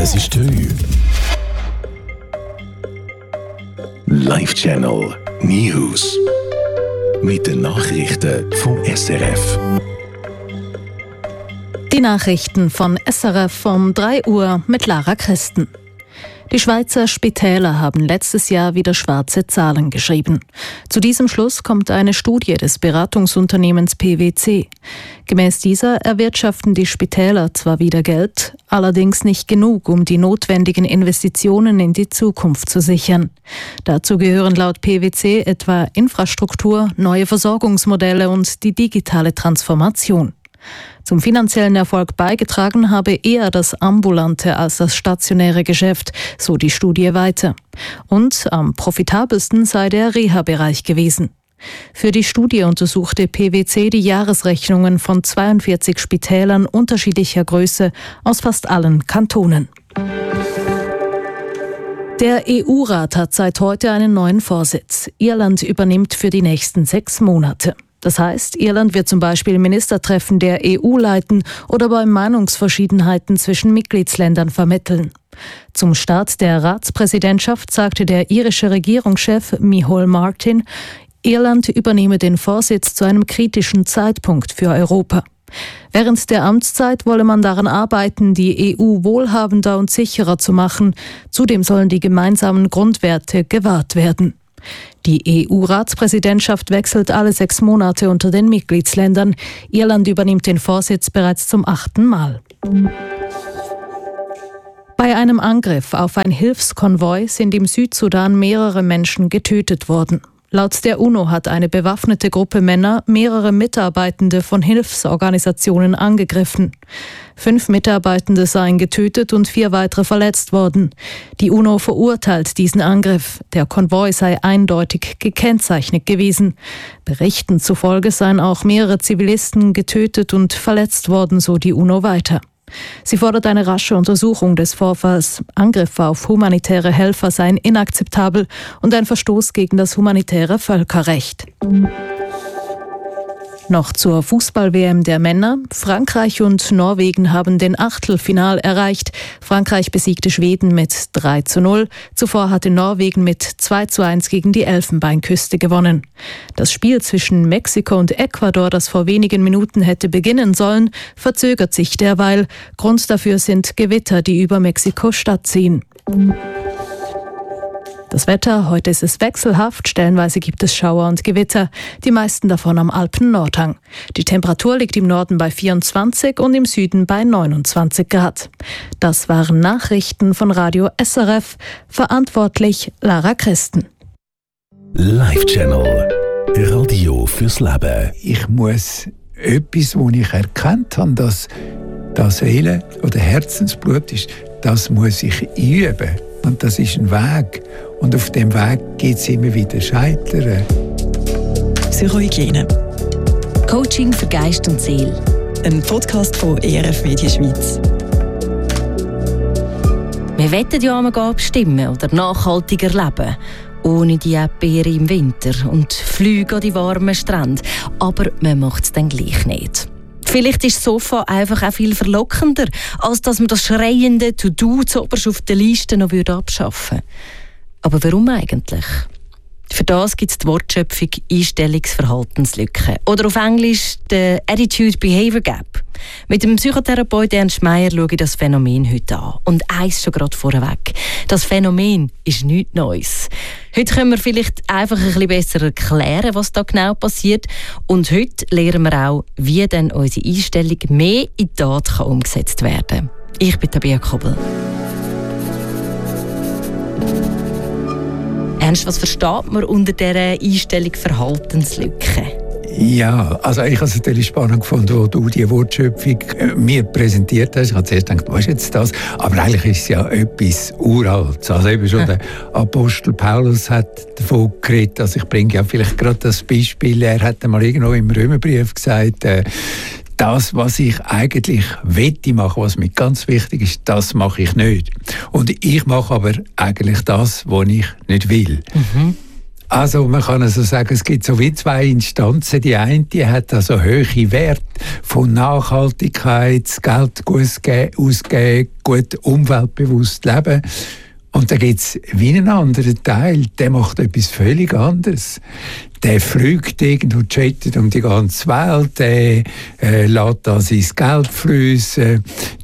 Es ist 3. Live Channel News. Mit den Nachrichten vom SRF. Die Nachrichten von SRF um 3 Uhr mit Lara Christen. Die Schweizer Spitäler haben letztes Jahr wieder schwarze Zahlen geschrieben. Zu diesem Schluss kommt eine Studie des Beratungsunternehmens PwC. Gemäß dieser erwirtschaften die Spitäler zwar wieder Geld, allerdings nicht genug, um die notwendigen Investitionen in die Zukunft zu sichern. Dazu gehören laut PwC etwa Infrastruktur, neue Versorgungsmodelle und die digitale Transformation. Zum finanziellen Erfolg beigetragen habe eher das ambulante als das stationäre Geschäft, so die Studie weiter. Und am profitabelsten sei der Reha-Bereich gewesen. Für die Studie untersuchte PwC die Jahresrechnungen von 42 Spitälern unterschiedlicher Größe aus fast allen Kantonen. Der EU-Rat hat seit heute einen neuen Vorsitz. Irland übernimmt für die nächsten 6 Monate. Das heißt, Irland wird zum Beispiel Ministertreffen der EU leiten oder bei Meinungsverschiedenheiten zwischen Mitgliedsländern vermitteln. Zum Start der Ratspräsidentschaft sagte der irische Regierungschef Micheál Martin, Irland übernehme den Vorsitz zu einem kritischen Zeitpunkt für Europa. Während der Amtszeit wolle man daran arbeiten, die EU wohlhabender und sicherer zu machen. Zudem sollen die gemeinsamen Grundwerte gewahrt werden. Die EU-Ratspräsidentschaft wechselt alle 6 Monate unter den Mitgliedsländern. Irland übernimmt den Vorsitz bereits zum 8. Mal. Bei einem Angriff auf ein Hilfskonvoi sind im Südsudan mehrere Menschen getötet worden. Laut der UNO hat eine bewaffnete Gruppe Männer mehrere Mitarbeitende von Hilfsorganisationen angegriffen. 5 Mitarbeitende seien getötet und 4 weitere verletzt worden. Die UNO verurteilt diesen Angriff. Der Konvoi sei eindeutig gekennzeichnet gewesen. Berichten zufolge seien auch mehrere Zivilisten getötet und verletzt worden, so die UNO weiter. Sie fordert eine rasche Untersuchung des Vorfalls. Angriffe auf humanitäre Helfer seien inakzeptabel und ein Verstoß gegen das humanitäre Völkerrecht. Noch zur Fußball-WM der Männer. Frankreich und Norwegen haben den Achtelfinal erreicht. Frankreich besiegte Schweden mit 3:0. Zuvor hatte Norwegen mit 2:1 gegen die Elfenbeinküste gewonnen. Das Spiel zwischen Mexiko und Ecuador, das vor wenigen Minuten hätte beginnen sollen, verzögert sich derweil. Grund dafür sind Gewitter, die über Mexiko-Stadt ziehen. Das Wetter, heute ist es wechselhaft, stellenweise gibt es Schauer und Gewitter, die meisten davon am Alpen-Nordhang. Die Temperatur liegt im Norden bei 24 und im Süden bei 29 Grad. Das waren Nachrichten von Radio SRF, verantwortlich Lara Christen. Live Channel Radio fürs Leben. Ich muss etwas, das ich erkannt habe, dass das Seele- oder Herzensblut ist, das muss ich üben. Und das ist ein Weg. Und auf dem Weg gibt es immer wieder Scheitern. Psychohygiene. Coaching für Geist und Seele. Ein Podcast von ERF Media Schweiz. Wir wollen ja einmal abstimmen oder nachhaltiger leben. Ohne die Erdbeeren im Winter und Flüge an die warmen Strände. Aber man macht es dann gleich nicht. Vielleicht ist das Sofa einfach auch viel verlockender, als dass man das schreiende To-Do zuoberst auf der Liste noch abschaffen würde. Aber warum eigentlich? Für das gibt es die Wortschöpfung Einstellungsverhaltenslücke. Oder auf Englisch die Attitude-Behavior Gap. Mit dem Psychotherapeut Ernst Meier schaue ich das Phänomen heute an. Und eins schon gerade vorweg. Das Phänomen ist nichts Neues. Heute können wir vielleicht einfach ein bisschen besser erklären, was da genau passiert. Und heute lernen wir auch, wie dann unsere Einstellung mehr in die Tat umgesetzt werden kann. Ich bin Tabea Kobel. Ernst, was versteht man unter dieser Einstellung Verhaltenslücke? Ja, also ich habe es natürlich spannend gefunden, wo du die Wortschöpfung mir präsentiert hast. Ich habe zuerst gedacht, was ist jetzt das? Aber eigentlich ist es ja etwas Uraltes. Also eben schon der Apostel Paulus hat davon geredet. Also ich bringe ja vielleicht gerade das Beispiel. Er hat einmal irgendwo im Römerbrief gesagt, das, was ich eigentlich wette machen, was mir ganz wichtig ist, das mache ich nicht. Und ich mache aber eigentlich das, was ich nicht will. Mhm. Also man kann also sagen, es gibt so wie zwei Instanzen. Die eine, die hat also hohe Werte von Nachhaltigkeit, Geld ausgeben, gut umweltbewusst leben. Und dann gibt es wie einen anderen Teil, der macht etwas völlig anderes. Der fliegt irgendwo, jettet um die ganze Welt, der lässt da sein Geld fließen,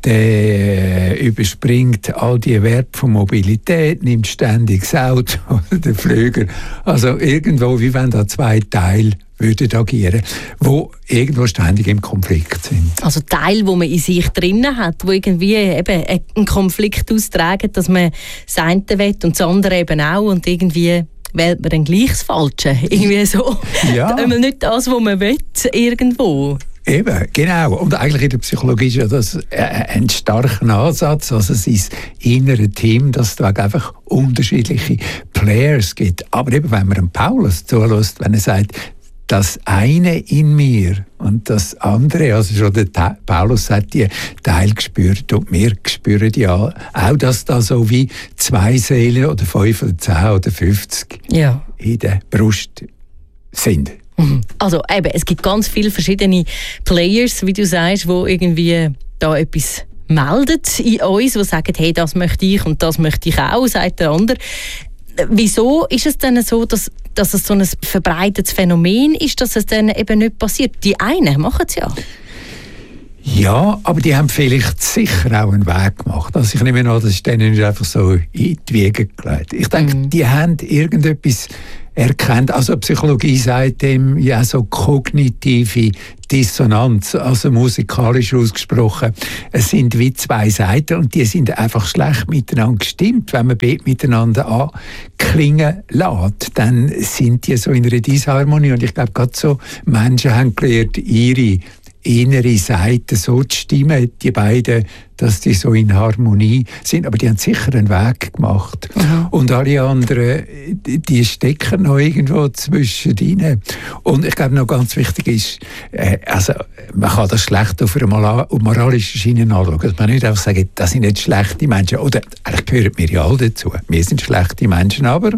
der überspringt all die Werte von Mobilität, nimmt ständig das Auto oder den Flüger. Also irgendwo, wie wenn da zwei Teile würden agieren, die irgendwo ständig im Konflikt sind. Also Teile, wo man in sich drinnen hat, wo irgendwie eben einen Konflikt austragen, dass man das eine will und das andere eben auch und irgendwie wählt man dann gleich das Falsche. Irgendwie so. Ja. Nicht das, was man will, irgendwo. Eben, genau. Und eigentlich in der Psychologie ist ja das ein starker Ansatz, also sein innere Team, dass es da einfach unterschiedliche Players gibt. Aber eben, wenn man dem Paulus zulässt, wenn er sagt, das eine in mir und das andere, also schon der Paulus hat die Teil gespürt und wir spüren ja auch, dass da so wie zwei Seelen oder 5 oder 10 oder 50 in der Brust sind. Also eben, es gibt ganz viele verschiedene Players, wie du sagst, die irgendwie da etwas meldet in uns, die sagen, hey, das möchte ich und das möchte ich auch, sagt der andere. Wieso ist es denn so, dass es so ein verbreitetes Phänomen ist, dass es dann eben nicht passiert? Die einen machen es ja. Ja, aber die haben vielleicht sicher auch einen Weg gemacht. Also ich nehme an, das ist denen nicht einfach so in die Wiege gelegt. Ich denke, die haben irgendetwas erkannt. Also Psychologie sagt dem ja so kognitive Dissonanz, also musikalisch ausgesprochen. Es sind wie zwei Seiten und die sind einfach schlecht miteinander gestimmt. Wenn man miteinander anklingen lässt, dann sind die so in einer Disharmonie. Und ich glaube, gerade so Menschen haben gelernt, ihre innere Seite so zu stimmen, die beiden, dass die so in Harmonie sind. Aber die haben sicher einen Weg gemacht. Und alle anderen, die stecken noch irgendwo zwischendrin. Und ich glaube, noch ganz wichtig ist, also man kann das schlecht auf einer moralischen Schiene anschauen. Also man nicht einfach sagen, das sind nicht schlechte Menschen. Oder eigentlich gehören wir ja alle dazu. Wir sind schlechte Menschen, aber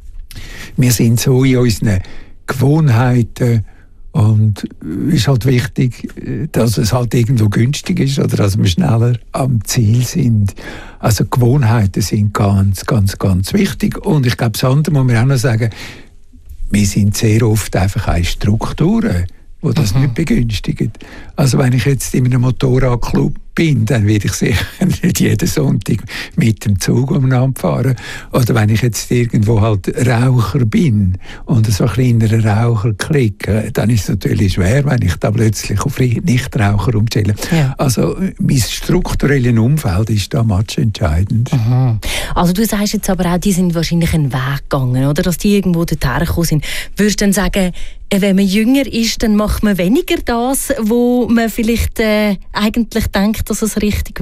wir sind so in unseren Gewohnheiten. Und es ist halt wichtig, dass es halt irgendwo günstig ist oder dass wir schneller am Ziel sind. Also Gewohnheiten sind ganz, ganz, ganz wichtig. Und ich glaube, das andere muss man auch noch sagen, wir sind sehr oft einfach auch Strukturen, die das nicht begünstigen. Also wenn ich jetzt in einem Motorradclub bin, dann werde ich sicher nicht jeden Sonntag mit dem Zug umeinander fahren. Oder wenn ich jetzt irgendwo halt Raucher bin und so ein kleinerer Raucher klicke, dann ist es natürlich schwer, wenn ich da plötzlich auf Nichtraucher umstelle. Ja. Also mein strukturelles Umfeld ist da matchentscheidend. Also du sagst jetzt aber auch, die sind wahrscheinlich einen Weg gegangen, oder? Dass die irgendwo dorthin gekommen sind. Würdest du dann sagen, wenn man jünger ist, dann macht man weniger das, wo man vielleicht eigentlich denkt, dass es richtig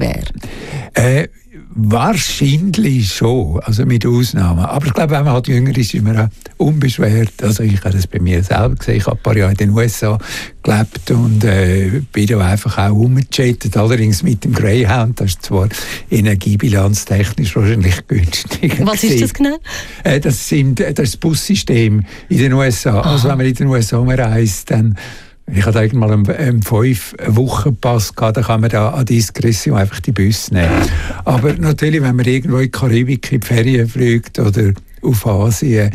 wäre? Wahrscheinlich schon, also mit Ausnahmen. Aber ich glaube, wenn man halt jünger ist, ist man auch unbeschwert. Also ich habe das bei mir selber gesehen. Ich habe ein paar Jahre in den USA gelebt und bin da einfach auch rumgechattet. Allerdings mit dem Greyhound. Das ist zwar energiebilanztechnisch wahrscheinlich günstig. Was ist das genau? Das ist das Bussystem in den USA. Aha. Also wenn man in den USA reist, dann ich hatte einmal einen 5-Wochen-Pass gehabt, da kann man da an Diskretion einfach die Busse nehmen. Aber natürlich, wenn man irgendwo in die Karibik in die Ferien fliegt oder auf Asien,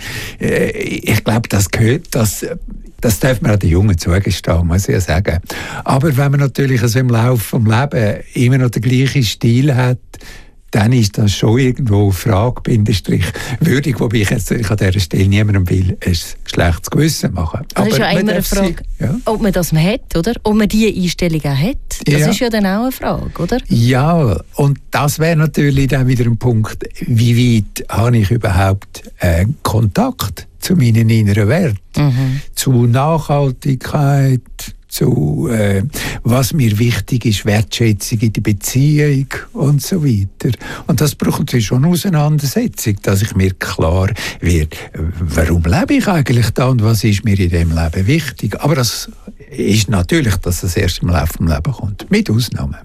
ich glaube, das gehört, das darf man auch den Jungen zugestehen, muss ich ja sagen. Aber wenn man natürlich also im Laufe des Lebens immer noch den gleichen Stil hat, dann ist das schon irgendwo Frage-würdig, wobei ich jetzt an dieser Stelle niemandem will ein schlechtes Gewissen machen. Das ist ja immer eine Frage, ob man das hat, oder? Ob man diese Einstellung auch hat. Das ist ja dann auch eine Frage, oder? Ja, und das wäre natürlich dann wieder ein Punkt, wie weit habe ich überhaupt Kontakt zu meinen inneren Werten, zu Nachhaltigkeit, zu was mir wichtig ist, Wertschätzung in der Beziehung und so weiter. Und das braucht natürlich schon eine Auseinandersetzung, dass ich mir klar werde, warum lebe ich eigentlich da und was ist mir in dem Leben wichtig. Aber das ist natürlich, dass das erst im Laufe des Lebens kommt, mit Ausnahmen.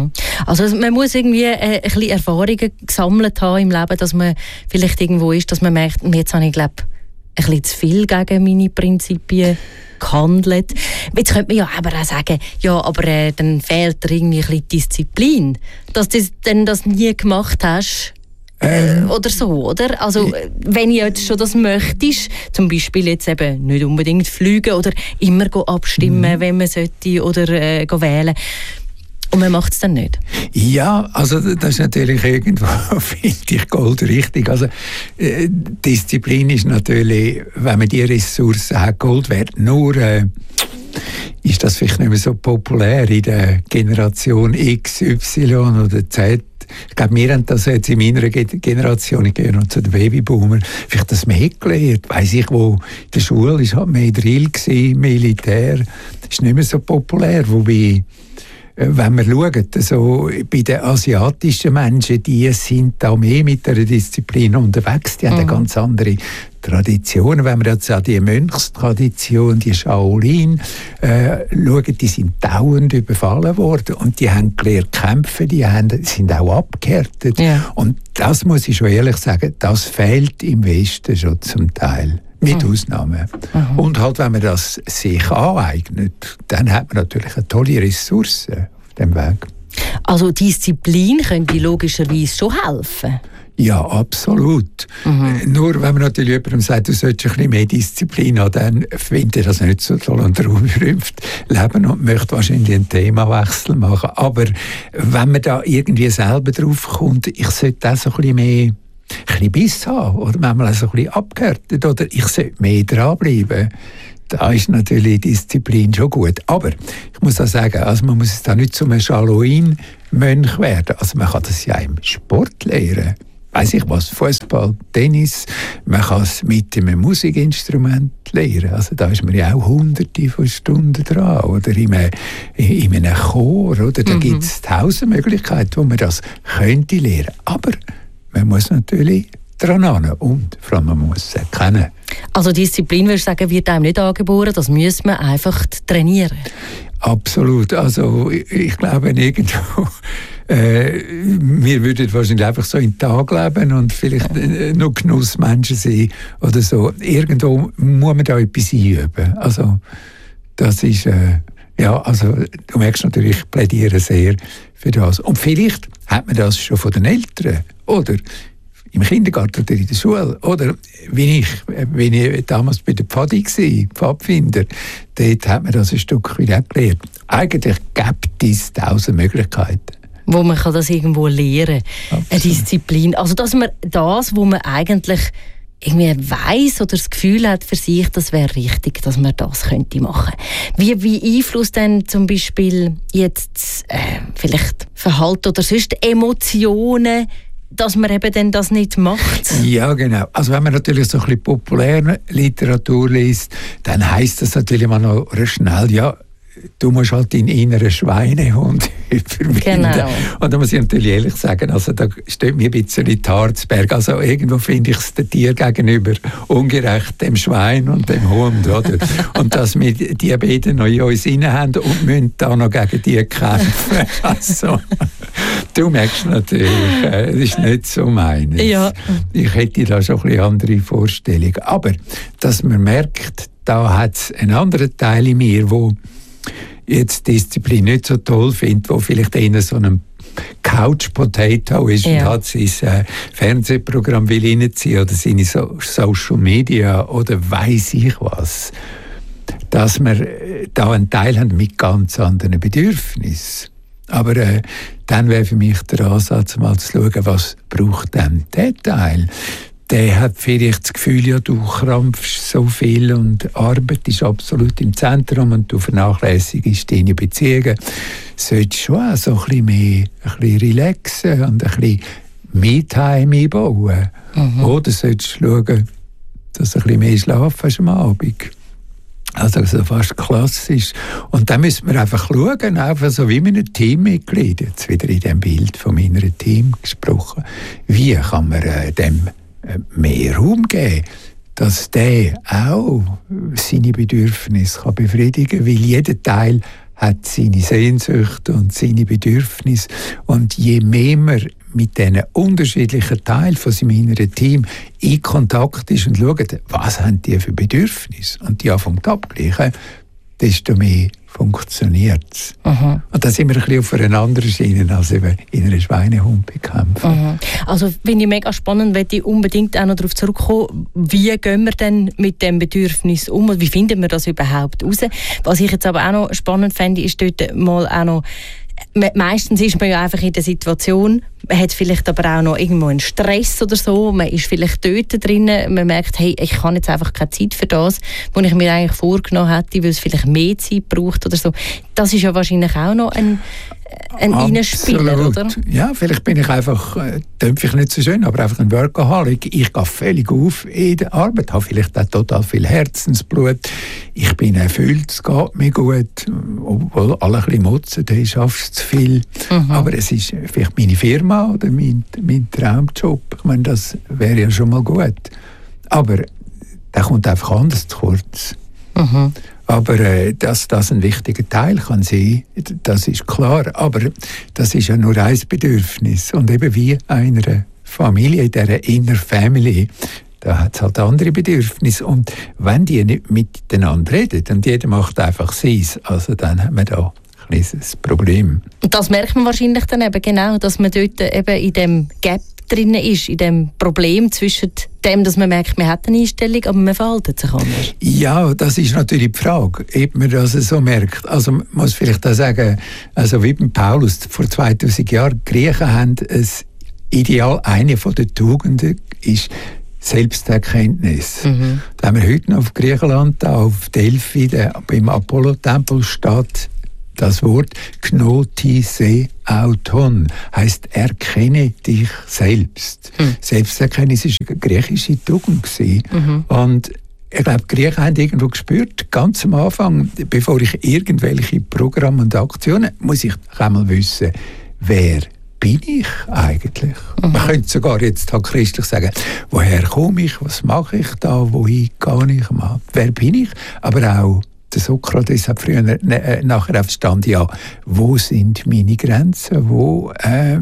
Also man muss irgendwie ein bisschen Erfahrungen gesammelt haben im Leben, dass man vielleicht irgendwo ist, dass man merkt, jetzt habe ich, glaube ein bisschen zu viel gegen meine Prinzipien gehandelt. Jetzt könnte man ja aber auch sagen, ja, aber dann fehlt dir irgendwie ein bisschen Disziplin, dass du das nie gemacht hast. Oder so, oder? Also, wenn ihr jetzt schon das möchtest, zum Beispiel jetzt eben nicht unbedingt fliegen oder immer abstimmen, wenn man sollte, oder wählen. Und man macht es dann nicht? Ja, also das ist natürlich irgendwo, finde ich, goldrichtig. Also Disziplin ist natürlich, wenn man die Ressourcen hat, Gold wert. Nur ist das vielleicht nicht mehr so populär in der Generation X, Y oder Z. Ich glaube, wir haben das jetzt in meiner Generation, ich gehöre noch zu den Babyboomern, vielleicht das mehr gelernt. Weiss ich, wo in der Schule ist halt mehr Drill gewesen, Militär. Das ist nicht mehr so populär, wobei, wenn wir schauen, so bei den asiatischen Menschen, die sind da mehr mit der Disziplin unterwegs, die haben eine ganz andere Tradition. Wenn wir jetzt an die Mönchstradition, die Shaolin, schauen, die sind dauernd überfallen worden und die haben gelernt kämpfen, sind auch abgehärtet. Ja. Und das muss ich schon ehrlich sagen, das fehlt im Westen schon zum Teil. Mit Ausnahmen. Und halt, wenn man das sich aneignet, dann hat man natürlich eine tolle Ressource auf dem Weg. Also Disziplin könnte logischerweise schon helfen? Ja, absolut. Nur wenn man natürlich jemandem sagt, du solltest ein bisschen mehr Disziplin haben, dann findet er das nicht so toll und berühmt leben und möchte wahrscheinlich einen Themawechsel machen. Aber wenn man da irgendwie selber drauf kommt, ich sollte auch so ein bisschen mehr Biss haben oder manchmal auch so ein bisschen abgehärtet oder ich sollte mehr dranbleiben. Da ist natürlich Disziplin schon gut. Aber ich muss auch sagen, also man muss da nicht zum Shaolin-Mönch werden. Also man kann das ja im Sport lernen. Weiss ich was, Fußball, Tennis, man kann es mit einem Musikinstrument lernen. Also da ist man ja auch hunderte von Stunden dran. Oder in einem Chor, oder? Da gibt es 1000 Möglichkeiten, wo man das könnte lernen. Aber man muss natürlich dran hin und vor allem man muss es erkennen. Also Disziplin, würdest du sagen, wird einem nicht angeboren, das muss man einfach trainieren? Absolut. Also ich glaube irgendwo, wir würden wahrscheinlich einfach so in den Tag leben und vielleicht nur Genussmenschen sein oder so. Irgendwo muss man da etwas einüben. Also das ist, ja, also du merkst natürlich, ich plädiere sehr für das. Und vielleicht hat man das schon von den Eltern, oder im Kindergarten oder in der Schule. Oder wie ich damals bei der Pfadi war, Pfadfinder, dort hat man das ein Stück weit gelernt. Eigentlich gibt es 1000 Möglichkeiten. Wo man kann das irgendwo lernen kann. Eine Disziplin. Also dass man das, wo man eigentlich irgendwie weiss oder das Gefühl hat für sich, das wäre richtig, dass man das könnte machen. Wie beeinflusst denn zum Beispiel jetzt vielleicht Verhalten oder sonst Emotionen, dass man eben dann das nicht macht? Ja, genau. Also wenn man natürlich so ein bisschen populäre Literatur liest, dann heisst das natürlich immer noch schnell, ja, du musst halt deinen inneren Schweinehund überwinden. Genau. Und da muss ich natürlich ehrlich sagen, also da steht mir ein bisschen die Harzberg. Also irgendwo finde ich es dem Tier gegenüber ungerecht, dem Schwein und dem Hund, oder? Und dass wir die beiden noch in uns rein haben und müssen da noch gegen die kämpfen. Also, du merkst natürlich, das ist nicht so meines. Ja. Ich hätte da schon ein bisschen andere Vorstellungen. Aber, dass man merkt, da hat es einen anderen Teil in mir, wo jetzt Disziplin nicht so toll findet, wo vielleicht eher so ein Couch-Potato ist und hat sein Fernsehprogramm will reinziehen oder seine Social Media oder weiss ich was. Dass wir da einen Teil haben mit ganz anderen Bedürfnissen. Aber dann wäre für mich der Ansatz, mal zu schauen, was braucht denn der Teil. Der hat vielleicht das Gefühl, ja, du krampfst so viel und Arbeit ist absolut im Zentrum und du vernachlässigst deine Beziehungen. Du solltest schon auch so ein bisschen relaxen und ein bisschen Me-Time einbauen. Oder solltest du schauen, dass du ein bisschen mehr Schlaf hast am Abend. Also fast klassisch. Und dann müssen wir einfach schauen, einfach so wie mit einem Teammitglied, jetzt wieder in dem Bild von meinem Team gesprochen, wie kann man dem mehr Raum geben, dass der auch seine Bedürfnisse befriedigen kann, weil jeder Teil hat seine Sehnsüchte und seine Bedürfnisse. Und je mehr man mit diesen unterschiedlichen Teilen von seinem inneren Team in Kontakt ist und schaut, was haben die für Bedürfnisse, und die anfangen abgleichen, desto mehr funktioniert es. Und da sind wir ein bisschen auf einer anderen Schiene als eben in einer Schweinehundbekämpfung. Also finde ich mega spannend, möchte ich unbedingt auch noch darauf zurückkommen, wie gehen wir denn mit dem Bedürfnis um und wie finden wir das überhaupt raus? Was ich jetzt aber auch noch spannend fände, ist dort mal auch noch, meistens ist man ja einfach in der Situation, man hat vielleicht aber auch noch irgendwo einen Stress oder so, man ist vielleicht dort drinnen, man merkt, hey, ich habe jetzt einfach keine Zeit für das, was ich mir eigentlich vorgenommen hätte, weil es vielleicht mehr Zeit braucht oder so. Das ist ja wahrscheinlich auch noch ein Reinspieler, oder? Ja, vielleicht bin ich einfach, klingt vielleicht nicht so schön, aber einfach ein Workaholic. Ich gehe völlig auf in der Arbeit, habe vielleicht auch total viel Herzensblut. Ich bin erfüllt, es geht mir gut, obwohl alle ein bisschen motzen, du schaffst zu viel. Aber es ist vielleicht meine Firma oder mein Traumjob. Ich meine, das wäre ja schon mal gut. Aber der kommt einfach anders zu kurz. Aber dass das ein wichtiger Teil kann sein, das ist klar. Aber das ist ja nur ein Bedürfnis. Und eben wie einer Familie, in dieser Inner Family, da hat es halt andere Bedürfnisse. Und wenn die nicht miteinander reden und jeder macht einfach seins, also dann haben wir da ein kleines Problem. Und das merkt man wahrscheinlich dann eben genau, dass man dort eben in dem Gap drin ist, in dem Problem zwischen dem, dass man merkt, man hat eine Einstellung, aber man verhält sich anders. Ja, das ist natürlich die Frage, ob man das so merkt. Also man muss vielleicht auch sagen, also wie beim Paulus vor 2000 Jahren, die Griechen haben ein Ideal, eine von den Tugenden ist Selbsterkenntnis. Wenn wir heute noch auf Griechenland, auf Delphi, beim Apollo-Tempel steht das Wort Gnotise auton, heisst erkenne dich selbst. Selbsterkenntnis war eine griechische Tugend. Und ich glaube, die Griechen haben irgendwo gespürt, ganz am Anfang, bevor ich irgendwelche Programme und Aktionen, muss ich einmal wissen, wer bin ich eigentlich? Man könnte sogar jetzt halt christlich sagen, woher komme ich, was mache ich da, wohin gehe ich mal, wer bin ich? Aber auch der Sokrates hat früher nachher verstanden, ja, wo sind meine Grenzen, wo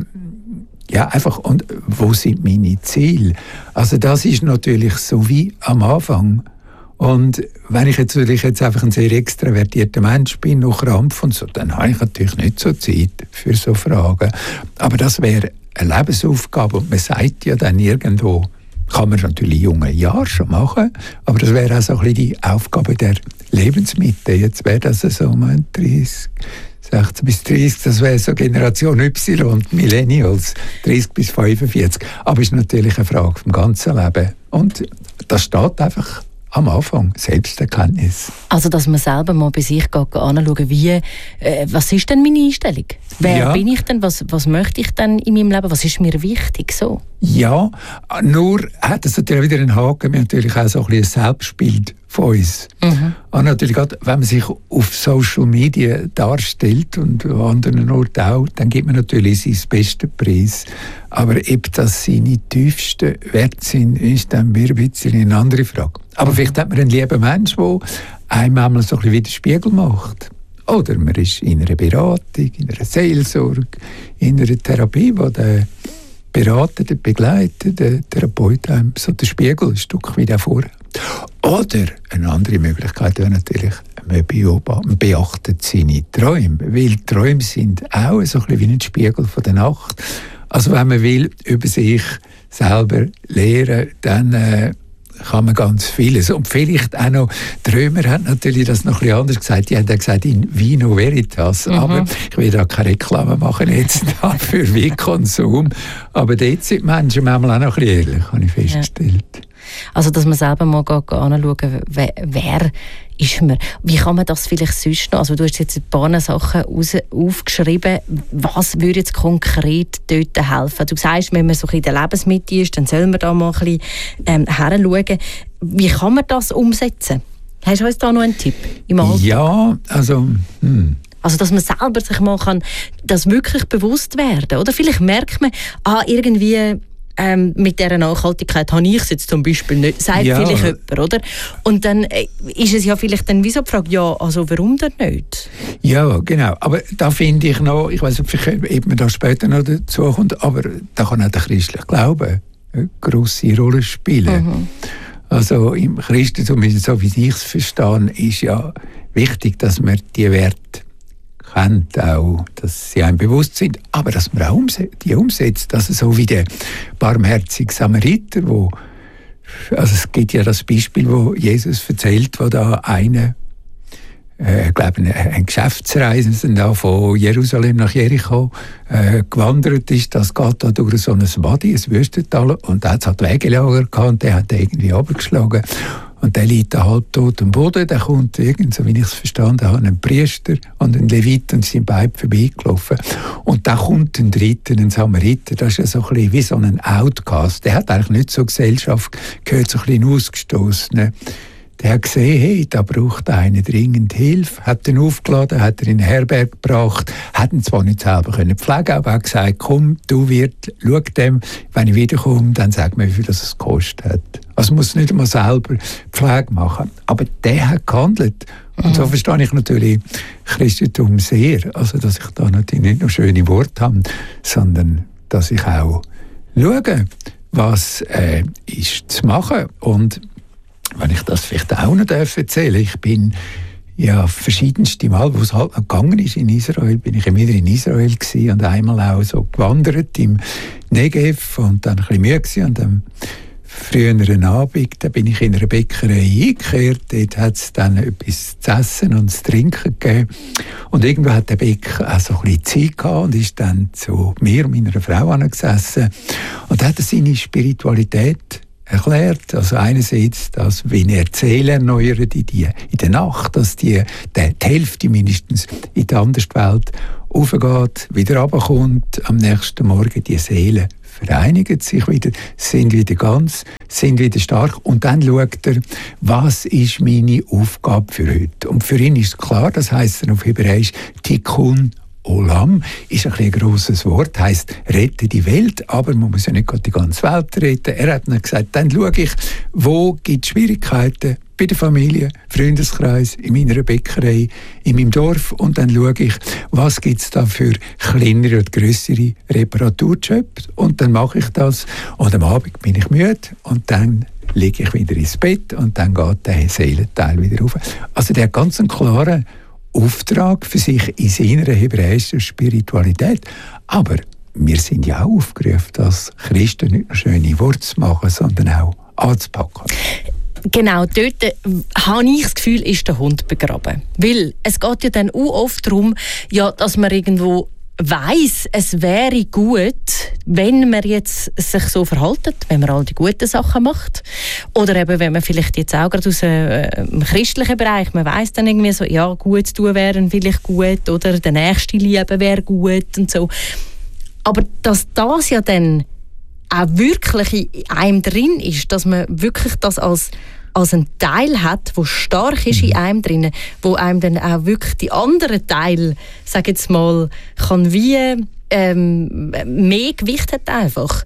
sind meine Ziele? Also das ist natürlich so wie am Anfang. Und wenn ich jetzt einfach ein sehr extravertierter Mensch bin, noch Krampf und so, dann habe ich natürlich nicht so Zeit für so Fragen. Aber das wäre eine Lebensaufgabe und man sagt ja dann irgendwo, kann man natürlich in jungen Jahren schon machen, aber das wäre auch so ein bisschen die Aufgabe der Lebensmitte. Jetzt wäre das so 30, 16 bis 30, das wäre so Generation Y und Millennials, 30 bis 45. Aber es ist natürlich eine Frage vom ganzen Leben. Und das steht einfach am Anfang, Selbsterkenntnis. Also, dass man selber mal bei sich anschauen, was ist denn meine Einstellung? Wer bin ich denn? Was möchte ich denn in meinem Leben? Was ist mir wichtig? So? Ja, nur hat es natürlich wieder einen Haken, wir haben natürlich auch so ein bisschen ein Selbstbild von uns. Und natürlich gerade, wenn man sich auf Social Media darstellt und an anderen Orten auch, dann gibt man natürlich seinen besten Preis. Aber ob das seine tiefsten Werte sind, ist dann wieder ein bisschen eine andere Frage. Aber vielleicht hat man einen lieben Mensch, der einem einmal so ein bisschen wie den Spiegel macht. Oder man ist in einer Beratung, in einer Seelsorge, in einer Therapie, wo der Berater, der Begleiter, der Therapeut einem so den Spiegel ein Stück weit vorhält. Oder eine andere Möglichkeit wäre natürlich, man beachtet seine Träume, weil Träume sind auch so ein bisschen wie ein Spiegel von der Nacht. Also wenn man will über sich selber lernen, dann kann man ganz vieles. Und vielleicht auch noch, die Römer haben natürlich das noch ein bisschen anders gesagt. Die haben gesagt, in vino veritas. Aber ich will da keine Reklame machen jetzt für Weinkonsum. Aber dort sind die Menschen manchmal auch noch ein bisschen ehrlich, habe ich festgestellt. Ja. Also, dass man selber mal anschauen, wer ist man? Wie kann man das vielleicht sonst noch? Also, du hast jetzt ein paar Sachen aufgeschrieben. Was würde jetzt konkret dort helfen? Du sagst, wenn man so in der Lebensmitte ist, dann soll man da mal ein bisschen heranschauen. Wie kann man das umsetzen? Hast du uns da noch einen Tipp im Alltag? Ja, also... Also, dass man selber sich mal das wirklich bewusst werden kann. Oder vielleicht merkt man, irgendwie mit dieser Nachhaltigkeit habe ich es jetzt zum Beispiel nicht, sagt vielleicht jemand, oder? Und dann ist es ja vielleicht dann wie so die Frage, ja, also warum denn nicht? Ja, genau. Aber da finde ich noch, ich weiß nicht, ob man da später noch dazu kommt, aber da kann auch der christliche Glaube eine grosse Rolle spielen. Mhm. Also im Christentum, so wie ich es verstehe, ist ja wichtig, dass man die Werte kennt, auch, dass sie einem bewusst sind, aber dass man auch die umsetzt. Also so wie der barmherzige Samariter, also es gibt ja das Beispiel, wo Jesus erzählt, wo da einer, glaube ein Geschäftsreisender von Jerusalem nach Jericho gewandert ist. Das geht da durch so ein Wadi, ein Wüstental, und da hat es halt Wegelager gehabt, und der hat irgendwie runtergeschlagen. Und der liegt da halbtot am Boden, der kommt irgend, so wie ich es verstanden habe, ein Priester und ein Levit und sind beide vorbeigelaufen. Und da kommt ein Dritter, ein Samariter, das ist ja so ein bisschen wie so ein Outcast. Der hat eigentlich nicht zur Gesellschaft gehört, so ein bisschen ausgestoßen. Der hat gesehen, hey, da braucht einer dringend Hilfe, hat ihn aufgeladen, hat ihn in eine Herberge gebracht, hat ihn zwar nicht selber pflegen können, aber hat gesagt, komm, du Wirt, schau dem, wenn ich wiederkomme, dann sag mir, wie viel das gekostet hat. Also muss nicht einmal selber Pflege machen. Aber der hat gehandelt. Und so verstehe ich natürlich Christentum sehr. Also, dass ich da natürlich nicht nur schöne Worte habe, sondern dass ich auch schaue, was ist zu machen. Und wenn ich das vielleicht auch noch erzählen darf, ich bin ja verschiedenste Mal, wo es halt noch gegangen ist in Israel, bin ich wieder in Israel gewesen und einmal auch so gewandert im Negev und dann ein bisschen müde gewesen. Und am früheren Abend, da bin ich in einer Bäckerei eingekehrt, dort hat es dann etwas zu essen und zu trinken gegeben. Und irgendwo hat der Bäcker auch so ein bisschen Zeit gehabt und ist dann zu mir und meiner Frau angesessen und hat seine Spiritualität erklärt. Also einerseits, dass, wie er Seele erneuert in der Nacht, dass die Hälfte mindestens in die andere Welt aufgeht, wieder runterkommt, am nächsten Morgen die Seele vereinigen sich wieder, sind wieder ganz, sind wieder stark und dann schaut er, was ist meine Aufgabe für heute. Und für ihn ist klar, das heisst auf Hebräisch Tikkun Olam, ist ein grosses Wort, heisst rette die Welt, aber man muss ja nicht die ganze Welt retten. Er hat dann gesagt, dann schaue ich, wo gibt es Schwierigkeiten bei der Familie, Freundeskreis, in meiner Bäckerei, in meinem Dorf und dann schaue ich, was gibt es da für kleinere und grössere Reparaturjobs und dann mache ich das und am Abend bin ich müde und dann lege ich wieder ins Bett und dann geht der Seelenteil wieder rauf. Also der hat ganz einen klaren Auftrag für sich in seiner hebräischen Spiritualität. Aber wir sind ja auch aufgerufen, als Christen nicht nur schöne Worte zu machen, sondern auch anzupacken. Genau, dort habe ich das Gefühl, ist der Hund begraben. Weil es geht ja dann auch oft darum, ja, dass man irgendwo weiss, es wäre gut, wenn man jetzt sich so verhaltet, wenn man all die guten Sachen macht. Oder eben, wenn man vielleicht jetzt auch gerade aus dem christlichen Bereich, man weiss dann irgendwie so, ja, gut tun wäre vielleicht gut oder der Nächste lieben wäre gut und so. Aber dass das ja dann auch wirklich in einem drin ist, dass man wirklich das als einen Teil hat, der stark ist in einem drin, wo einem dann auch wirklich die anderen Teile, sag jetzt mal, kann wie mehr Gewicht hat einfach.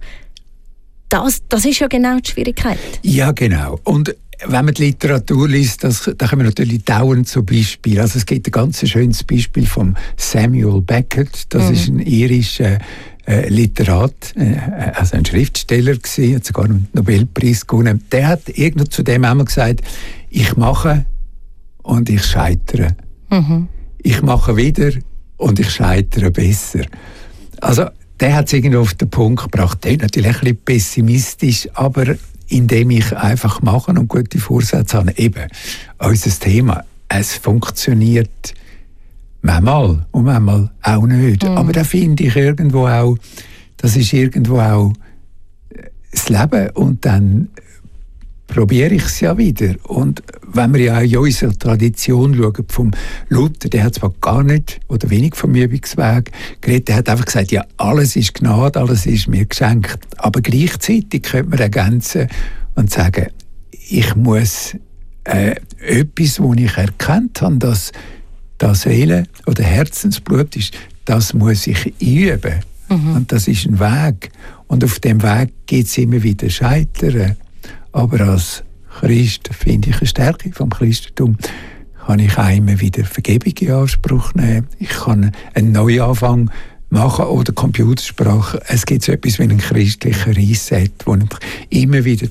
Das ist ja genau die Schwierigkeit. Ja, genau. Und wenn man die Literatur liest, da kommen wir natürlich dauernd so Beispiele. Also es gibt ein ganz schönes Beispiel von Samuel Beckett. Das ist ein irischer Literat, also ein Schriftsteller gewesen, hat sogar einen Nobelpreis gewonnen. Der hat irgendwo zu dem einmal gesagt, ich mache und ich scheitere. Ich mache wieder und ich scheitere besser. Also der hat es irgendwo auf den Punkt gebracht. Der ist natürlich ein bisschen pessimistisch, aber indem ich einfach mache und gute Vorsätze habe, eben unser Thema, es funktioniert manchmal und manchmal auch nicht. Aber da finde ich irgendwo auch, das ist irgendwo auch das Leben und dann probiere ich es ja wieder. Und wenn wir ja auch in unserer Tradition schauen, vom Luther, der hat zwar gar nicht oder wenig vom Übungsweg geredet, der hat einfach gesagt, ja, alles ist Gnade, alles ist mir geschenkt. Aber gleichzeitig könnte man ergänzen und sagen, ich muss etwas, das ich erkannt habe, dass das Seele- oder Herzensblut ist, das muss ich üben. Und das ist ein Weg. Und auf dem Weg gibt es immer wieder Scheitern. Aber als Christ finde ich eine Stärke vom Christentum, kann ich auch immer wieder Vergebung in Anspruch nehmen. Ich kann einen Neuanfang machen oder Computersprache. Es gibt so etwas wie einen christlichen Reset, den ich immer wieder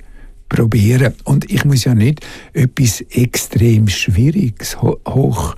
probieren darf. Und ich muss ja nicht etwas extrem Schwieriges, hoch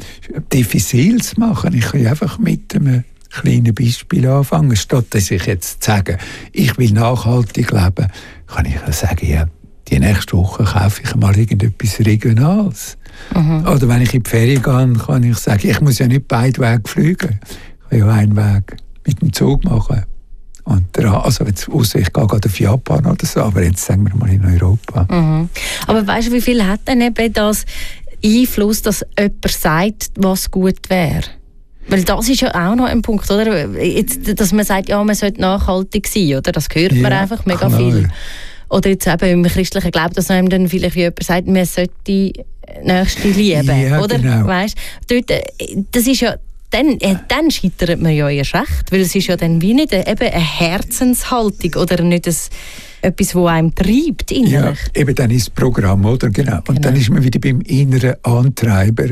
diffiziles machen. Ich kann einfach mit einem kleinen Beispiel anfangen. Statt dass ich jetzt sage, ich will nachhaltig leben, kann ich ja sagen, ja, die nächste Woche kaufe ich mal irgendetwas Regionales. Oder wenn ich in die Ferien gehe, kann ich sagen, ich muss ja nicht beide Wege fliegen. Ich kann ja einen Weg mit dem Zug machen. Und also jetzt, ausser ich gehe gerade auf Japan oder so, aber jetzt sagen wir mal in Europa. Aber weißt du, wie viel hat denn eben das Einfluss, dass jemand sagt, was gut wäre? Weil das ist ja auch noch ein Punkt, oder? Jetzt, dass man sagt, ja, man sollte nachhaltig sein, oder? Das hört man einfach mega viel. Oder jetzt eben im christlichen Glauben, dass einem dann vielleicht wie jemand sagt, man sollte die Nächste lieben, ja, oder? Genau. Weißt, dort, das ist ja, dann scheitert man ja erst recht, weil es ist ja dann wie nicht eben eine Herzenshaltung oder nicht etwas, das einem treibt innerlich. Ja, eben dann ist das Programm, oder? Genau. Und dann ist man wieder beim inneren Antreiber.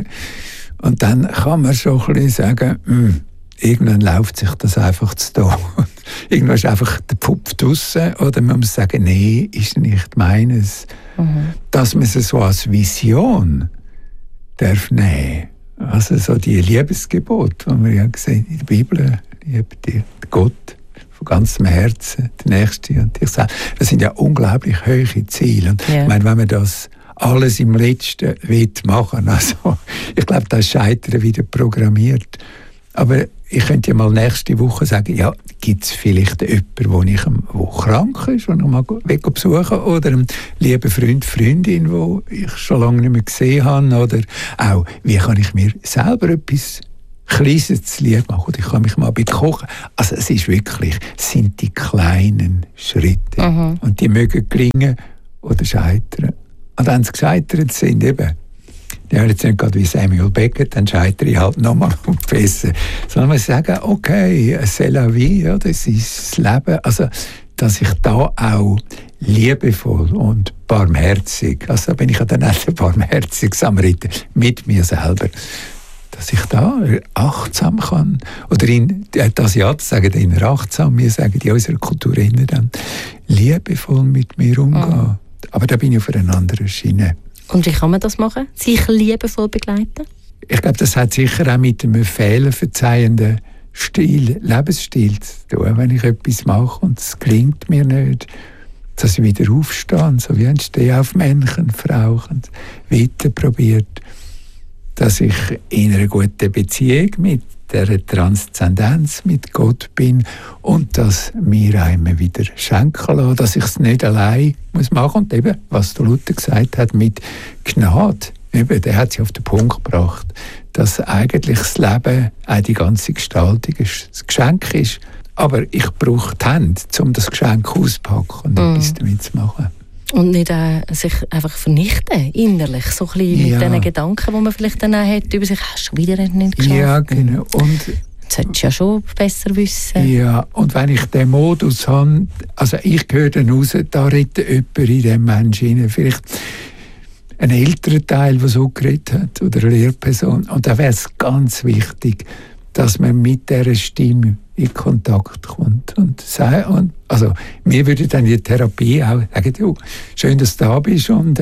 Und dann kann man so ein bisschen sagen, irgendwann läuft sich das einfach zu tun. Irgendwann ist einfach der Pfupf draussen. Oder man muss sagen, nee, ist nicht meines. Dass man es so als Vision darf nehmen. Also so die Liebesgebot, die wir ja sehen in der Bibel, liebe dir Gott von ganzem Herzen, der Nächste und dich selbst. Das sind ja unglaublich hohe Ziele. Und ich meine, wenn man das alles im Letzten machen will, also ich glaube, das Scheitern wieder programmiert. Aber ich könnte ja mal nächste Woche sagen, ja, gibt es vielleicht jemanden, der krank ist, den ich mal besuchen oder einen lieben Freund, Freundin, den ich schon lange nicht mehr gesehen habe, oder auch, wie kann ich mir selber etwas Kleines zu lieb machen, oder ich kann mich mal ein bisschen kochen. Also es ist wirklich, es sind die kleinen Schritte. Und die mögen gelingen oder scheitern. Und wenn sie gescheitert sind, eben, ja, jetzt nicht gerade wie Samuel Beckett, dann scheitere ich halt nochmal und besser. Sondern wir sagen, okay, c'est la vie, ja, das ist das Leben. Also, dass ich da auch liebevoll und barmherzig, also bin ich ja dann auch barmherzig Samariter mit mir selber, dass ich da achtsam kann. Oder die Asiaten sagen immer achtsam, wir sagen in unserer Kultur immer dann liebevoll mit mir umgehen. Aber da bin ich auf einer anderen Schiene. Und wie kann man das machen? Sich liebevoll begleiten? Ich glaube, das hat sicher auch mit einem fehlerverzeihenden Lebensstil zu tun. Wenn ich etwas mache und es gelingt mir nicht, dass ich wieder aufstehe, so wie ein Stehaufmännchen, Frauchen, weiter probiert, dass ich in einer guten Beziehung mit der Transzendenz mit Gott bin und dass mir einmal wieder schenken lassen, dass ich es nicht allein muss machen. Und eben, was der Luther gesagt hat, mit Gnade, eben, der hat sie auf den Punkt gebracht, dass eigentlich das Leben, auch die ganze Gestaltung, ein Geschenk ist. Aber ich brauche die Hände, um das Geschenk auszupacken und etwas damit zu machen. Und nicht sich einfach vernichten, innerlich, so ein bisschen mit diesen Gedanken, die man vielleicht dann auch hat, über sich, hast du wieder nicht geschafft. Ja, genau. Und das solltest du ja schon besser wissen. Ja, und wenn ich den Modus habe, also ich höre dann raus, da redet jemand in diesem Menschen hinein, vielleicht ein älterer Teil, der so geredet hat, oder eine Lehrperson. Und da wäre es ganz wichtig, dass man mit dieser Stimme in Kontakt kommt. Und also, wir würden dann in der Therapie auch sagen, du, schön, dass du da bist und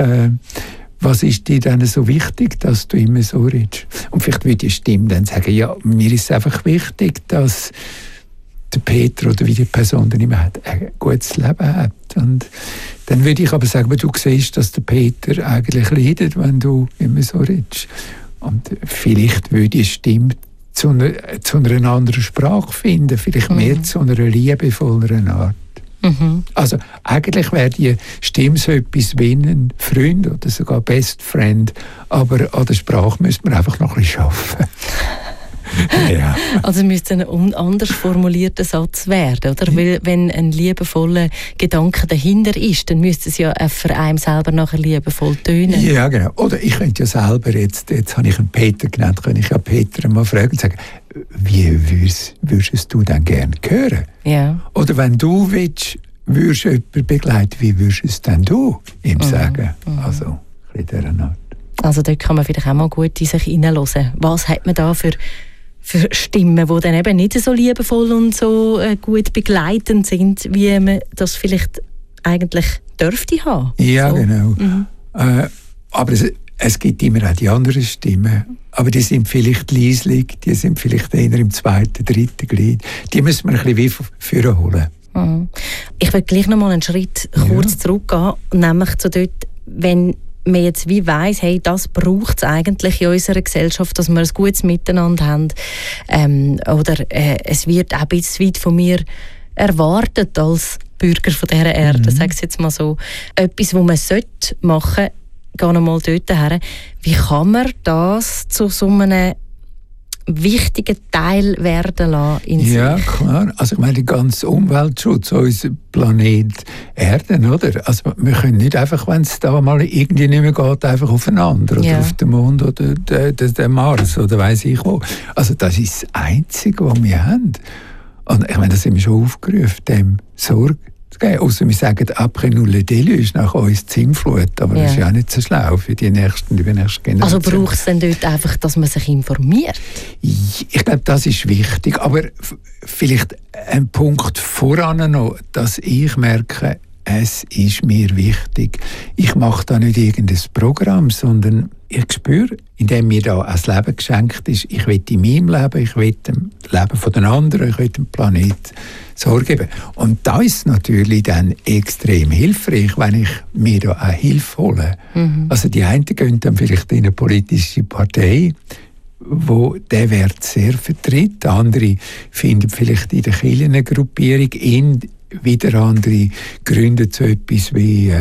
was ist dir denn so wichtig, dass du immer so redest? Und vielleicht würde die Stimme dann sagen, ja, mir ist es einfach wichtig, dass der Peter oder wie die Person dann immer hat, ein gutes Leben hat. Und dann würde ich aber sagen, du siehst, dass der Peter eigentlich leidet, wenn du immer so redest. Und vielleicht würde die Stimme zu einer anderen Sprache finden, vielleicht mehr zu einer liebevolleren Art. Also eigentlich wäre die Stimme so etwas wie ein Freund oder sogar Best Friend, aber an der Sprache müsste man einfach noch ein bisschen arbeiten. Ja. Also müsste ein anders formulierter Satz werden, oder? Weil wenn ein liebevoller Gedanke dahinter ist, dann müsste es ja für einen selber nachher liebevoll tönen. Ja, genau. Oder ich könnte ja selber, jetzt habe ich einen Peter genannt, könnte ich ja Peter mal fragen und sagen, wie würdest du dann gerne hören? Ja. Oder wenn du würdest jemanden begleiten, wie würdest es dann du ihm sagen? Also, ein bisschen dieser Art. Also dort kann man vielleicht auch mal gut in sich hineinhören. Was hat man da für Stimmen, die dann eben nicht so liebevoll und so gut begleitend sind, wie man das vielleicht eigentlich dürfte haben? Ja, so. Genau. Aber es gibt immer auch die anderen Stimmen. Aber die sind vielleicht leislich, die sind vielleicht eher im zweiten, dritten Glied. Die müssen wir ein bisschen wie vorholen. Ich will gleich noch mal einen Schritt kurz zurückgehen, nämlich zu dort, wenn man jetzt wie weiss, hey, das braucht es eigentlich in unserer Gesellschaft, dass wir ein gutes Miteinander haben. Oder es wird auch ein bisschen weit von mir erwartet als Bürger von dieser Erde, sage ich jetzt mal so. Etwas, was man machen sollte, gehen wir mal dort her. Wie kann man das zu so einem wichtigen Teil werden lassen in sich? Ja, klar. Also ich meine, der ganze Umweltschutz, unser Planet Erde, oder? Also wir können nicht einfach, wenn es da mal irgendwie nicht mehr geht, einfach aufeinander oder auf den Mond oder den Mars oder weiss ich wo. Also das ist das Einzige, was wir haben. Und ich meine, da sind wir schon aufgerufen, dem Sorge zu geben. Ausser wir sagen, après nous le déluge, nach uns die Sintflut. Aber das ist ja auch nicht so schlau für die übernächste Generation. Also braucht es denn dort einfach, dass man sich informiert? Ich glaube, das ist wichtig. Aber vielleicht ein Punkt voran noch, dass ich merke, es ist mir wichtig. Ich mache da nicht irgendein Programm, sondern ich spüre, indem mir da ein Leben geschenkt ist, ich will in meinem Leben, ich will dem Leben von den anderen, ich will dem Planeten Sorge geben. Und da ist es natürlich dann extrem hilfreich, wenn ich mir da auch Hilfe hole. Also die einen gehen dann vielleicht in eine politische Partei, wo der Wert sehr vertritt. Andere finden vielleicht in der Kirche eine Gruppierung, wieder andere gründen so etwas wie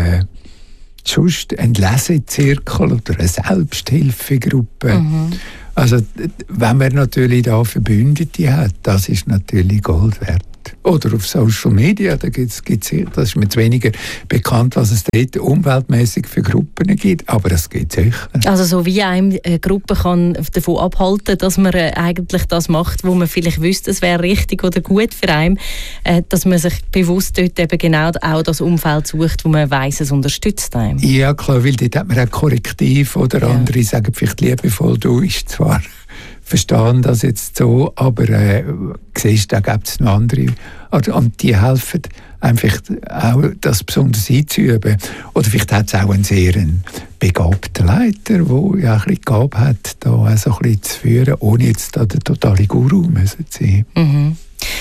sonst ein Lesezirkel oder eine Selbsthilfegruppe. Also wenn man natürlich da Verbündete hat, das ist natürlich Gold wert. Oder auf Social Media, da gibt's, das ist mir zu weniger bekannt, was es dort umweltmäßig für Gruppen gibt, aber das gibt es sicher. Also so wie eine Gruppe kann davon abhalten, dass man eigentlich das macht, wo man vielleicht wüsste, es wäre richtig oder gut für einen, dass man sich bewusst dort eben genau auch das Umfeld sucht, wo man weiss, es unterstützt einen. Ja klar, weil dort hat man auch Korrektiv oder andere sagen vielleicht liebevoll, du ist zwar verstehen das jetzt so, aber siehst, da gibt es noch andere. Und die helfen einfach auch, das besonders einzuüben. Oder vielleicht hat es auch einen sehr begabten Leiter, der ja ein bisschen Gabe hat, da auch so ein bisschen zu führen, ohne jetzt da der totale Guru müssen zu sein.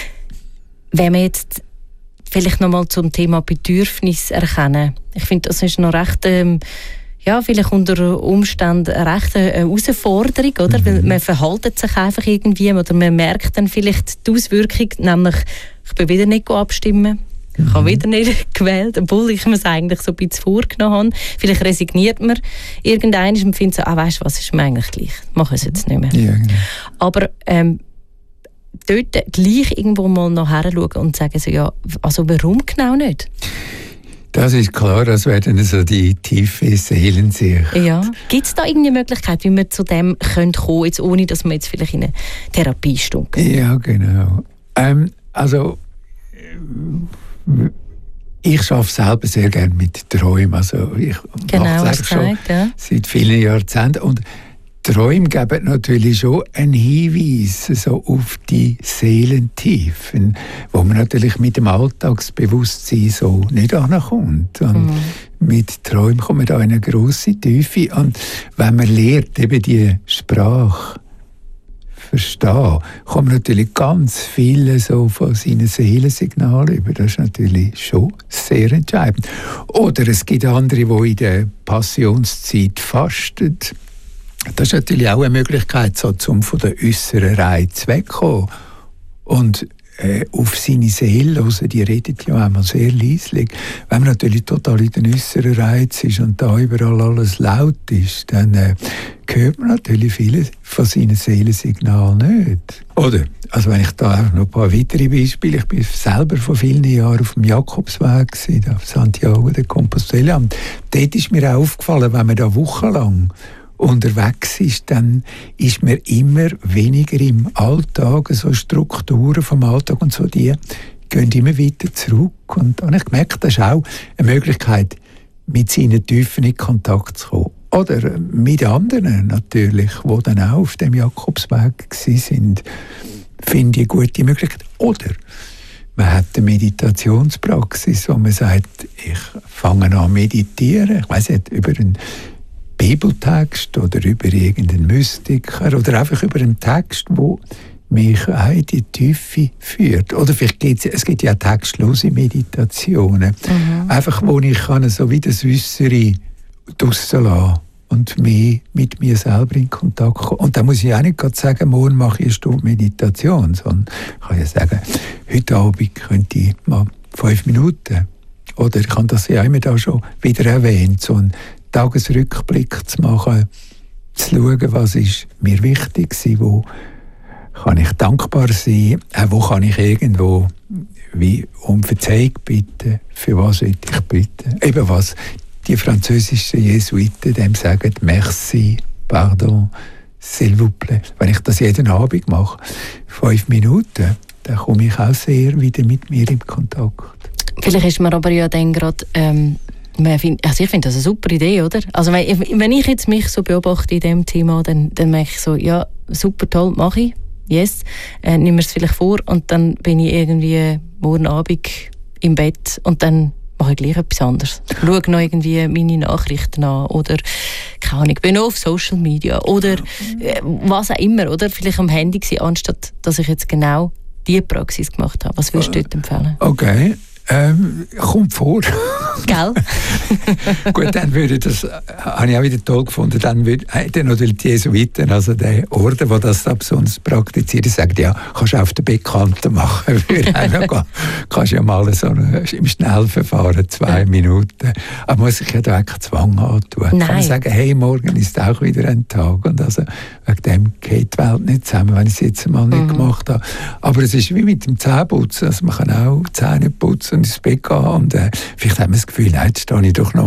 Wenn wir jetzt vielleicht noch mal zum Thema Bedürfnis erkennen. Ich finde, das ist noch recht... vielleicht unter Umständen eine rechte Herausforderung, oder? Weil man verhaltet sich einfach irgendwie oder man merkt dann vielleicht die Auswirkung, nämlich ich bin wieder nicht abstimmen, ich habe wieder nicht gewählt, obwohl ich mir es eigentlich so ein bisschen vorgenommen habe. Vielleicht resigniert man irgendwann und findet so, weißt du was, ist mir eigentlich gleich, mache es jetzt nicht mehr. Ja, genau. Aber dort gleich irgendwo mal noch hinschauen und sagen so, also warum genau nicht? Das ist klar, das wäre dann so die tiefe Seelensicht. Ja. Gibt es da irgendeine Möglichkeit, wie man zu dem kommen könnte, jetzt, ohne dass man jetzt vielleicht in eine Therapie steckt? Ja, genau. Ich arbeite selber sehr gerne mit Träumen. Also ich mache das schon seit vielen Jahrzehnten. Und Träume geben natürlich schon einen Hinweis so auf die Seelentiefen, wo man natürlich mit dem Alltagsbewusstsein so nicht ankommt. Und mit Träumen kommt man da in eine grosse Tiefe. Und wenn man lernt, eben die Sprache verstehen, kommt man natürlich ganz viele so von seinen Seelensignalen über. Das ist natürlich schon sehr entscheidend. Oder es gibt andere, die in der Passionszeit fasten. Das ist natürlich auch eine Möglichkeit, so, um von der äußeren Reiz wegzukommen. Und auf seine Seele hören, die redet ja einmal sehr leislich. Wenn man natürlich total in den äußeren Reiz ist und da überall alles laut ist, dann hört man natürlich viele von seinen Seelensignalen nicht. Oder, also wenn ich da auch noch ein paar weitere Beispiele, ich bin selber vor vielen Jahren auf dem Jakobsweg gewesen, auf Santiago de Compostela. Und dort ist mir auch aufgefallen, wenn man da wochenlang unterwegs ist, dann ist man immer weniger im Alltag, so Strukturen vom Alltag und so, die gehen immer weiter zurück. Und ich gemerkt, das ist auch eine Möglichkeit, mit seinen Tiefen in Kontakt zu kommen. Oder mit anderen natürlich, die dann auch auf dem Jakobsweg waren, finde ich eine gute Möglichkeit. Oder man hat eine Meditationspraxis, wo man sagt, ich fange an zu meditieren, ich weiss nicht, über einen Bibeltext oder über irgendeinen Mystiker oder einfach über einen Text, der mich auch in die Tiefe führt. Oder vielleicht es gibt ja textlose Meditationen, einfach wo ich kann so wie das Äußere draussen lassen und mehr mit mir selber in Kontakt kommen. Und da muss ich auch nicht gerade sagen, morgen mache ich eine Stunde Meditation, sondern ich kann ja sagen, heute Abend könnte ich mal 5 Minuten. Oder ich kann das ja immer da schon wieder erwähnt, so einen Tagesrückblick zu machen, zu schauen, was ist mir wichtig war, wo kann ich dankbar sein, wo kann ich irgendwo wie um Verzeihung bitten, für was will ich bitten. Eben was die französischen Jesuiten dem sagen, merci, pardon, s'il vous plaît. Wenn ich das jeden Abend mache, 5 Minuten, dann komme ich auch sehr wieder mit mir in Kontakt. Vielleicht ist man aber ja dann gerade, ich finde das eine super Idee, oder? Also wenn ich jetzt mich so beobachte in diesem Thema, dann merke ich so, ja, super toll, mache ich, yes, nimm mir es vielleicht vor und dann bin ich irgendwie morgen Abend im Bett und dann mache ich gleich etwas anderes. Schaue noch irgendwie meine Nachrichten an oder keine Ahnung, bin noch auf Social Media oder was auch immer, oder vielleicht am Handy gewesen, anstatt dass ich jetzt genau diese Praxis gemacht habe. Was würdest du dort empfehlen? Okay. Kommt vor. Gell? Gut, dann würde das, habe ich auch wieder toll gefunden, dann natürlich die Jesuiten, also der Orden, der das besonders praktiziert, sagt, ja, kannst du auf der Bekannten machen, würde auch noch gehen. Kannst ja mal so im Schnellverfahren 2 Minuten, aber muss ich ja da eigentlich Zwang antun. Nein. Kann man sagen, hey, morgen ist auch wieder ein Tag und also wegen dem geht die Welt nicht zusammen, wenn ich es jetzt mal nicht gemacht habe. Aber es ist wie mit dem Zähneputzen, also man kann auch Zähne putzen ins Bett gehen und vielleicht haben wir das Gefühl, nein, jetzt stehe ich doch noch